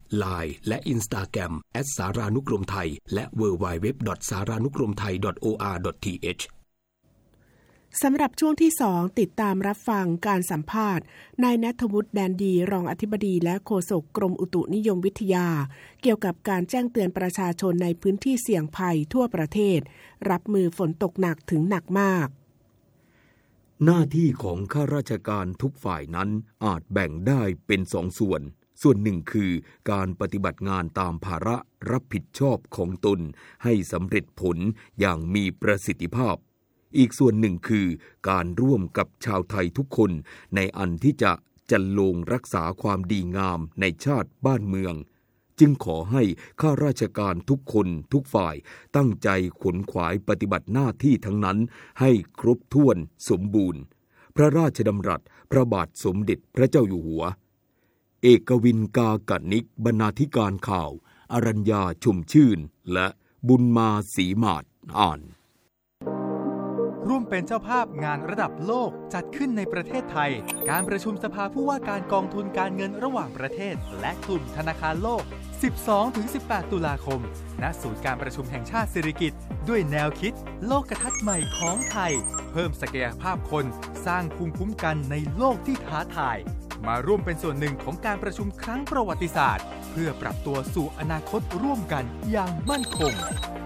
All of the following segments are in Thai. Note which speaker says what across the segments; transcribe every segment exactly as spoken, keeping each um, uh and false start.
Speaker 1: ไลน์ และ Instagram แอท สารานุกรมไทยและ ดับเบิลยู ดับเบิลยู ดับเบิลยู ดอท สารานุกรมไทย ดอท โอ อาร์ ดอท ที เอช
Speaker 2: สำหรับช่วงที่สองติดตามรับฟังการสัมภาษณ์นายณัฐวุฒิแดนดีรองอธิบดีและโฆษกกรมอุตุนิยมวิทยาเกี่ยวกับการแจ้งเตือนประชาชนในพื้นที่เสี่ยงภัยทั่วประเทศรับมือฝนตกหนักถึงหนักมาก
Speaker 3: หน้าที่ของข้าราชการทุกฝ่ายนั้นอาจแบ่งได้เป็นสองส่วนส่วนหนึ่งคือการปฏิบัติงานตามภาระรับผิดชอบของตนให้สำเร็จผลอย่างมีประสิทธิภาพอีกส่วนหนึ่งคือการร่วมกับชาวไทยทุกคนในอันที่จะจันโลงรักษาความดีงามในชาติบ้านเมืองจึงขอให้ข้าราชการทุกคนทุกฝ่ายตั้งใจขวนขวายปฏิบัติหน้าที่ทั้งนั้นให้ครบถ้วนสมบูรณ์พระราชดำรัสพระบาทสมเด็จพระเจ้าอยู่หัวเอกวินกากนิกบรรณาธิการข่าวอรัญญาชุมชื่นและบุญมาศรีมาศอ่าน
Speaker 4: ร่วมเป็นเจ้าภาพงานระดับโลกจัดขึ้นในประเทศไทยการประชุมสภาผู้ว่าการกองทุนการเงินระหว่างประเทศและกลุ่มธนาคารโลก สิบสองถึงสิบแปด ตุลาคมณศูนย์การประชุมแห่งชาติสิริกิติ์ด้วยแนวคิดโลกทัศน์ใหม่ของไทยเพิ่มศักยภาพคนสร้างภูมิคุ้มกันในโลกที่ท้าทายมาร่วมเป็นส่วนหนึ่งของการประชุมครั้งประวัติศาสตร์เพื่อปรับตัวสู่อนาคตร่วมกันอย่างมั่นคง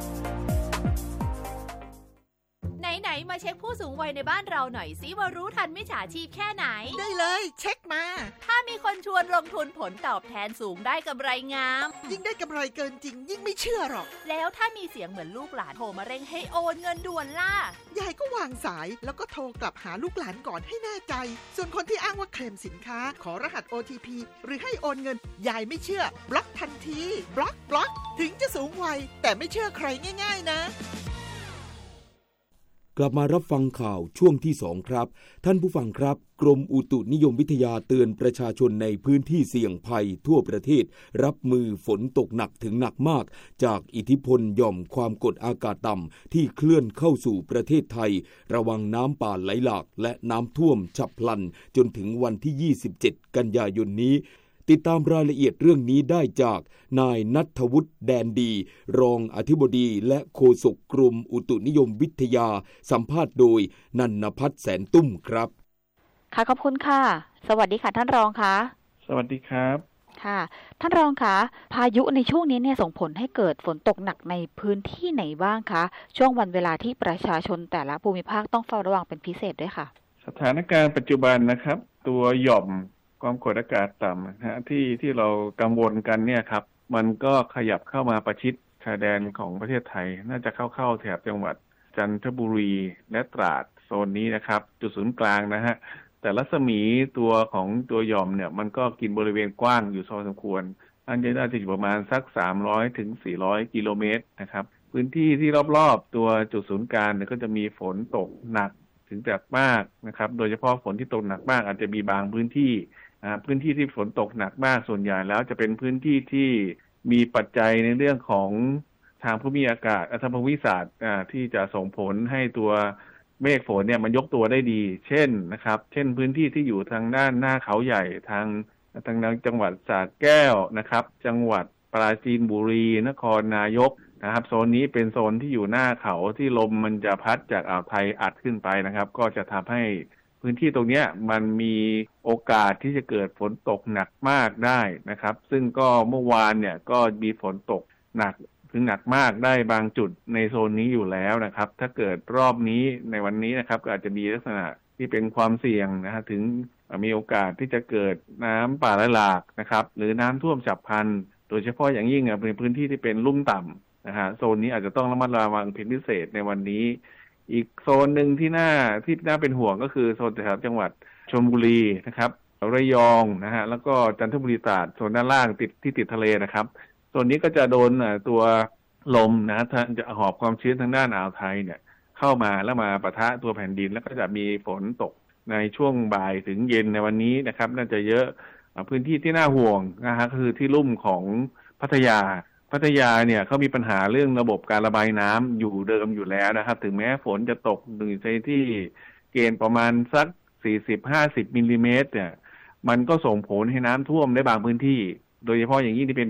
Speaker 5: ไหนๆมาเช็คผู้สูงวัยในบ้านเราหน่อยสิว่ารู้ทันมิจฉาชีพแค่ไหน
Speaker 6: ได้เลยเช็คมา
Speaker 5: ถ้ามีคนชวนลงทุนผลตอบแทนสูงได้กำไรงาม
Speaker 6: ยิ่งได้กำไรเกินจริงยิ่งไม่เชื่อหรอก
Speaker 5: แล้วถ้ามีเสียงเหมือนลูกหลานโทรมาเร่งให้โอนเงินด่วนล่ะ
Speaker 6: ยายก็วางสายแล้วก็โทรกลับหาลูกหลานก่อนให้แน่ใจส่วนคนที่อ้างว่าเคลมสินค้าขอรหัส โอ ที พี หรือให้โอนเงินยายไม่เชื่อบล็อกทันทีบล็อกบล็อกถึงจะสูงวัยแต่ไม่เชื่อใครง่ายๆนะ
Speaker 3: กลับมารับฟังข่าวช่วงที่สองครับท่านผู้ฟังครับกรมอุตุนิยมวิทยาเตือนประชาชนในพื้นที่เสี่ยงภัยทั่วประเทศรับมือฝนตกหนักถึงหนักมากจากอิทธิพลหย่อมความกดอากาศต่ำที่เคลื่อนเข้าสู่ประเทศไทยระวังน้ำป่าไหลหลากและน้ำท่วมฉับพลันจนถึงวันที่ยี่สิบเจ็ดกันยายนนี้ติดตามรายละเอียดเรื่องนี้ได้จากนายณัฐวุฒิแดนดีรองอธิบดีและโฆษกกรมอุตุนิยมวิทยาสัมภาษณ์โดยนันนภัสแสนตุ้มครับ
Speaker 7: ค่ะขอบคุณค่ะสวัสดีค่ะท่านรองค่ะ
Speaker 8: สวัสดีครับ
Speaker 7: ค่ะท่านรองคะพายุในช่วงนี้เนี่ยส่งผลให้เกิดฝนตกหนักในพื้นที่ไหนบ้างคะช่วงวันเวลาที่ประชาชนแต่ละภูมิภาคต้องเฝ้าระวังเป็นพิเศษด้วยค่ะ
Speaker 8: สถานการณ์ปัจจุบันนะครับตัวหย่อมความกดอากาศต่ำนะฮะที่ที่เรากังวลกันเนี่ยครับมันก็ขยับเข้ามาประชิดชายแดนของประเทศไทยน่าจะเข้าเข้าแถบจังหวัดจันทบุรีและตราดโซนนี้นะครับจุดศูนย์กลางนะฮะแต่รัศมีตัวของตัวหย่อมเนี่ยมันก็กินบริเวณกว้างอยู่พอสมควรอันนี้น่าจะอยู่ประมาณสักสามร้อยถึงสี่ร้อยกิโลเมตรนะครับพื้นที่ที่รอบๆตัวจุดศูนย์กลางเนี่ยก็จะมีฝนตกหนักถึงหนักมากนะครับโดยเฉพาะฝนที่ตกหนักมากอาจจะมีบางพื้นที่พื้นที่ที่ฝนตกหนักมากส่วนใหญ่แล้วจะเป็นพื้นที่ที่มีปัจจัยในเรื่องของทางภูมิอากาศทางภูมิศาสตร์ที่จะส่งผลให้ตัวเมฆฝนเนี่ยมันยกตัวได้ดีเช่นนะครับเช่นพื้นที่ที่อยู่ทางด้านหน้าเขาใหญ่ทางทางจังหวัดสระแก้วนะครับจังหวัดปราจีนบุรีนครนายกนะครับโซนนี้เป็นโซนที่อยู่หน้าเขาที่ลมมันจะพัดจากอ่าวไทยอัดขึ้นไปนะครับก็จะทำให้พื้นที่ตรงนี้มันมีโอกาสที่จะเกิดฝนตกหนักมากได้นะครับซึ่งก็เมื่อวานเนี่ยก็มีฝนตกหนักถึงหนักมากได้บางจุดในโซนนี้อยู่แล้วนะครับถ้าเกิดรอบนี้ในวันนี้นะครับก็อาจจะมีลักษณะที่เป็นความเสี่ยงนะฮะถึงมีโอกาสที่จะเกิดน้ำป่าไหลหลากนะครับหรือน้ำท่วมฉับพลันโดยเฉพาะอย่างยิ่งเป็นพื้นที่ที่เป็นลุ่มต่ำนะฮะโซนนี้อาจจะต้องระมัดระวังเป็นพิเศษในวันนี้อีกโซนหนึ่งที่น่าที่น่าเป็นห่วงก็คือโซนแถบจังหวัดชลบุรีนะครับระยองนะฮะแล้วก็จันทบุรีตราดโซนด้านล่างติดที่ติดทะเลนะครับโซนนี้ก็จะโดนตัวลมนะฮะจะหอบความชื้นทางด้านอ่าวไทยเนี่ยเข้ามาแล้วมาปะทะตัวแผ่นดินแล้วก็จะมีฝนตกในช่วงบ่ายถึงเย็นในวันนี้นะครับน่าจะเยอะพื้นที่ที่น่าห่วงนะฮะคือที่ลุ่มของพัทยาพัทยาเนี่ยเขามีปัญหาเรื่องระบบการระบายน้ำอยู่เดิมอยู่แล้วนะครับถึงแม้ฝนจะตกอยู่ในที่เกณฑ์ประมาณสัก สี่สิบถึงห้าสิบ มิลลิเมตรเนี่ยมันก็ส่งผลให้น้ำท่วมได้บางพื้นที่โดยเฉพาะอย่างยิ่งที่เป็น